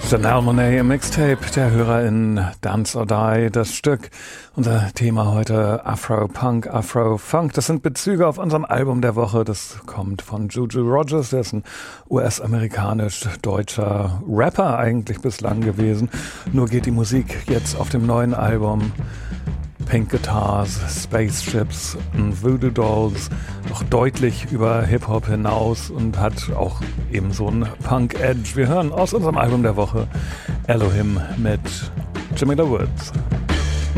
Janelle Monáe im Mixtape, der Hörer in Dance or Die, das Stück. Unser Thema heute Afro-Punk, Afro-Funk. Das sind Bezüge auf unserem Album der Woche. Das kommt von Juju Rogers, der ist ein US-amerikanisch-deutscher Rapper eigentlich bislang gewesen. Nur geht die Musik jetzt auf dem neuen Album Pink Guitars, Spaceships und Voodoo Dolls doch deutlich über Hip-Hop hinaus und hat auch eben so einen Punk-Edge. Wir hören aus unserem Album der Woche Elohim mit Jamila Woods.